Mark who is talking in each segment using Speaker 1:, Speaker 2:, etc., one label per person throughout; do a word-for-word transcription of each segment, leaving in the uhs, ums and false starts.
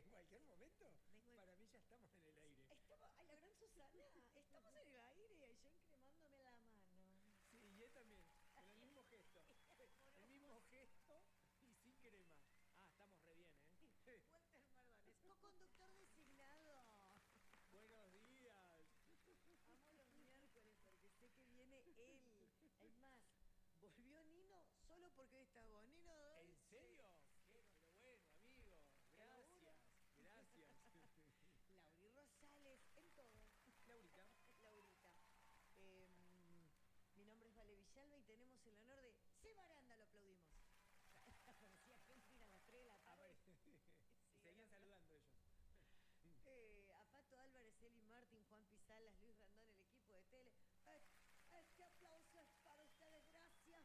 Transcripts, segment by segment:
Speaker 1: en cualquier momento,
Speaker 2: Vengo en-
Speaker 1: para mí ya estamos en el aire.
Speaker 2: Estamos, ay, la gran Susana, estamos en el aire, yo encremándome la mano.
Speaker 1: Sí, y él también, con el mismo gesto. El mismo gesto y sin crema. Ah, estamos re bien, ¿eh?
Speaker 2: Walter Mardones, co-conductor designado.
Speaker 1: Buenos días.
Speaker 2: Amo los miércoles porque sé que viene él. Es más, volvió Nino solo porque hoy está vos. Nino, ¿dónde?
Speaker 1: ¿En serio? Qué, pero bueno, amigo. Gracias. Gracias.
Speaker 2: Lauri Rosales, en todo.
Speaker 1: Laurita.
Speaker 2: Laurita. Eh, mi nombre es Vale Villalba y tenemos el honor de... Seba Aranda, lo aplaudimos. Aparecía Argentina a las tres de la
Speaker 1: Ah,
Speaker 2: tarde.
Speaker 1: y
Speaker 2: Sí,
Speaker 1: seguían
Speaker 2: era-
Speaker 1: saludando ellos.
Speaker 2: Eh, a Pato Álvarez, Eli Martín, Juan Pisalas, Luis Randón, el equipo de tele. Eh, Este aplauso es para ustedes. Gracias,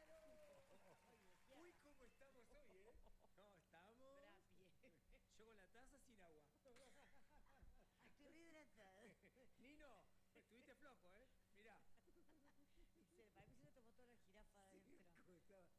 Speaker 2: Piero.
Speaker 1: Uy, ¿cómo estamos hoy, eh? No, estamos...
Speaker 2: Bravi.
Speaker 1: Yo con la taza sin agua.
Speaker 2: Estoy rehidratada.
Speaker 1: Nino, estuviste flojo, ¿eh? Mirá.
Speaker 2: Se- Para mí se le tomó toda la jirafa adentro.
Speaker 1: ¿Cómo estaba?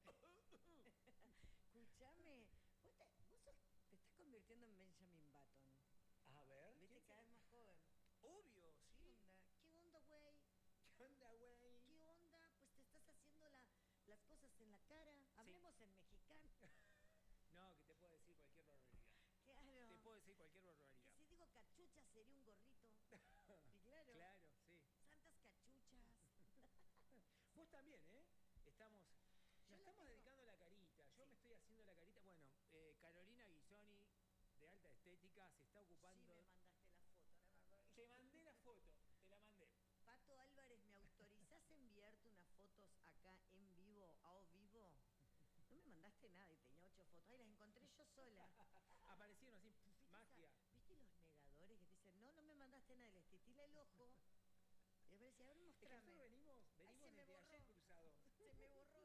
Speaker 2: Escúchame, vos, te, vos sos- te estás convirtiendo en Benjamin Button.
Speaker 1: A ver.
Speaker 2: Viste,
Speaker 1: ¿quién
Speaker 2: cada
Speaker 1: será?
Speaker 2: vez más joven.
Speaker 1: Obvio,
Speaker 2: ¿Qué
Speaker 1: sí.
Speaker 2: onda? ¿Qué onda, güey?
Speaker 1: ¿Qué onda, güey?
Speaker 2: ¿Qué onda? Pues te estás haciendo la, las cosas en la cara. Hablemos en mexicano.
Speaker 1: No, que te puedo decir cualquier barbaridad.
Speaker 2: Claro.
Speaker 1: Te puedo decir cualquier
Speaker 2: Y
Speaker 1: barbaridad.
Speaker 2: si digo cachucha sería un gorrito. Y claro.
Speaker 1: Claro, sí.
Speaker 2: Santas cachuchas.
Speaker 1: Vos también, ¿eh? Estamos...
Speaker 2: Yo
Speaker 1: Nos
Speaker 2: la
Speaker 1: estamos
Speaker 2: tengo.
Speaker 1: dedicando a la carita. Yo
Speaker 2: Sí.
Speaker 1: me estoy haciendo la carita. Bueno, eh, Carolina Guisoni, de Alta Estética, se está ocupando...
Speaker 2: Sí me mandaste la foto, no me acuerdo.
Speaker 1: Te mandé la foto, te la mandé.
Speaker 2: Pato Álvarez, ¿me autorizás a enviarte unas fotos acá en vivo, a o vivo? No me mandaste nada y tenía ocho fotos. Ay, las encontré yo sola.
Speaker 1: Aparecieron así,
Speaker 2: ¿Viste,
Speaker 1: magia.
Speaker 2: esa- ¿Viste los negadores que te dicen, no, no me mandaste nada, y les titila el ojo? Y después decía, a ver,
Speaker 1: Es que
Speaker 2: mostrame.
Speaker 1: nosotros venimos,
Speaker 2: Ay,
Speaker 1: venimos
Speaker 2: se me
Speaker 1: desde
Speaker 2: borró.
Speaker 1: ayer cruzados.
Speaker 2: Se me borró.